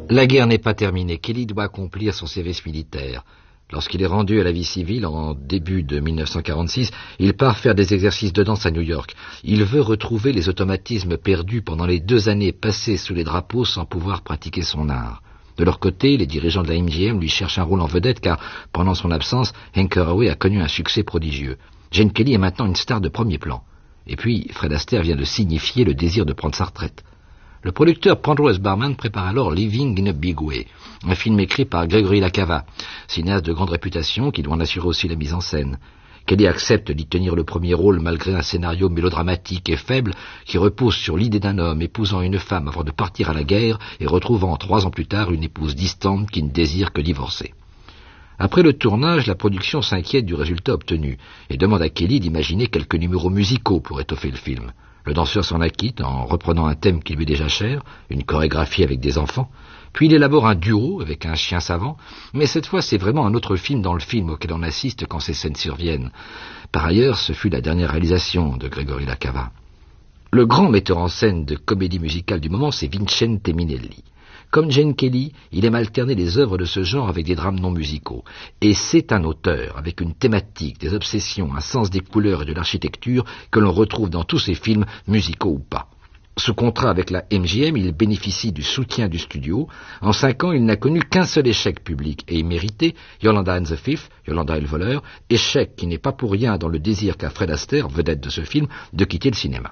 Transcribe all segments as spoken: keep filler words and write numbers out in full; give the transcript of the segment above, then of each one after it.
La guerre n'est pas terminée. Kelly doit accomplir son service militaire. Lorsqu'il est rendu à la vie civile, en début de mille neuf cent quarante-six, il part faire des exercices de danse à New York. Il veut retrouver les automatismes perdus pendant les deux années passées sous les drapeaux sans pouvoir pratiquer son art. De leur côté, les dirigeants de la M G M lui cherchent un rôle en vedette car, pendant son absence, Hank Hathaway a connu un succès prodigieux. Gene Kelly est maintenant une star de premier plan. Et puis, Fred Astaire vient de signifier le désir de prendre sa retraite. Le producteur Penrose Barman prépare alors Living in a Big Way, un film écrit par Gregory LaCava, cinéaste de grande réputation qui doit en assurer aussi la mise en scène. Kelly accepte d'y tenir le premier rôle malgré un scénario mélodramatique et faible qui repose sur l'idée d'un homme épousant une femme avant de partir à la guerre et retrouvant trois ans plus tard une épouse distante qui ne désire que divorcer. Après le tournage, la production s'inquiète du résultat obtenu et demande à Kelly d'imaginer quelques numéros musicaux pour étoffer le film. Le danseur s'en acquitte en reprenant un thème qui lui est déjà cher, une chorégraphie avec des enfants, puis il élabore un duo avec un chien savant, mais cette fois c'est vraiment un autre film dans le film auquel on assiste quand ces scènes surviennent. Par ailleurs, ce fut la dernière réalisation de Gregory LaCava. Le grand metteur en scène de comédie musicale du moment, c'est Vincente Minnelli. Comme Gene Kelly, il aime alterner les œuvres de ce genre avec des drames non musicaux. Et c'est un auteur avec une thématique, des obsessions, un sens des couleurs et de l'architecture que l'on retrouve dans tous ses films, musicaux ou pas. Sous contrat avec la M G M, il bénéficie du soutien du studio. En cinq ans, il n'a connu qu'un seul échec public et mérité, Yolanda and the Thief, Yolanda et le voleur, échec qui n'est pas pour rien dans le désir qu'a Fred Astaire, vedette de ce film, de quitter le cinéma.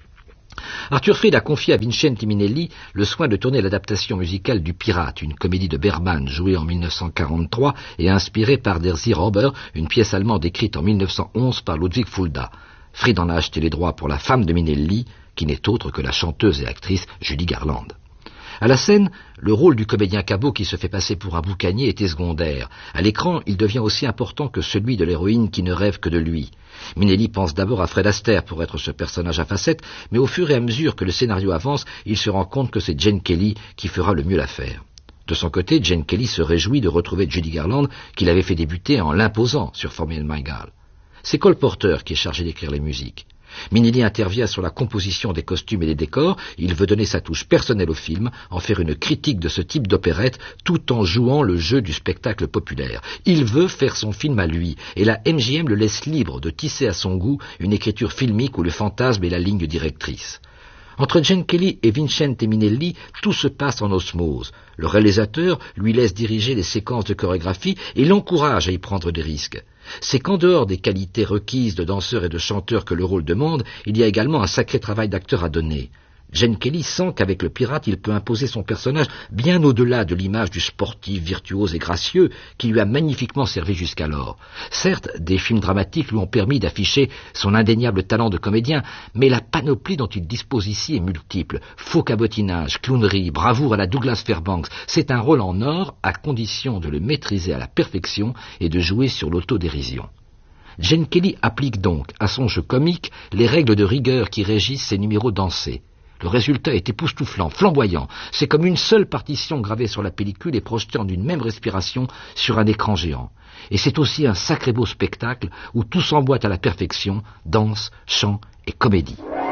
Arthur Freed a confié à Vincente Minnelli le soin de tourner l'adaptation musicale du Pirate, une comédie de Bergman jouée en mille neuf cent quarante-trois et inspirée par Der Seerauber, une pièce allemande écrite en mille neuf cent onze par Ludwig Fulda. Freed en a acheté les droits pour la femme de Minnelli, qui n'est autre que la chanteuse et actrice Judy Garland. À la scène, le rôle du comédien cabot qui se fait passer pour un boucanier était secondaire. À l'écran, il devient aussi important que celui de l'héroïne qui ne rêve que de lui. Minnelli pense d'abord à Fred Astaire pour être ce personnage à facettes, mais au fur et à mesure que le scénario avance, il se rend compte que c'est Gene Kelly qui fera le mieux l'affaire. De son côté, Gene Kelly se réjouit de retrouver Judy Garland, qu'il avait fait débuter en l'imposant sur For Me and My Gal. C'est Cole Porter qui est chargé d'écrire les musiques. Minnelli intervient sur la composition des costumes et des décors. Il veut donner sa touche personnelle au film, en faire une critique de ce type d'opérette, tout en jouant le jeu du spectacle populaire. Il veut faire son film à lui, et la M G M le laisse libre de tisser à son goût une écriture filmique où le fantasme est la ligne directrice. Entre Gene Kelly et Vincente Minnelli, tout se passe en osmose. Le réalisateur lui laisse diriger les séquences de chorégraphie et l'encourage à y prendre des risques. C'est qu'en dehors des qualités requises de danseur et de chanteur que le rôle demande, il y a également un sacré travail d'acteur à donner. Gene Kelly sent qu'avec le pirate, il peut imposer son personnage bien au-delà de l'image du sportif virtuose et gracieux qui lui a magnifiquement servi jusqu'alors. Certes, des films dramatiques lui ont permis d'afficher son indéniable talent de comédien, mais la panoplie dont il dispose ici est multiple. Faux cabotinage, clownerie, bravoure à la Douglas Fairbanks, c'est un rôle en or à condition de le maîtriser à la perfection et de jouer sur l'autodérision. Gene Kelly applique donc à son jeu comique les règles de rigueur qui régissent ses numéros dansés. Le résultat est époustouflant, flamboyant. C'est comme une seule partition gravée sur la pellicule et projetée en une même respiration sur un écran géant. Et c'est aussi un sacré beau spectacle où tout s'emboîte à la perfection, danse, chant et comédie.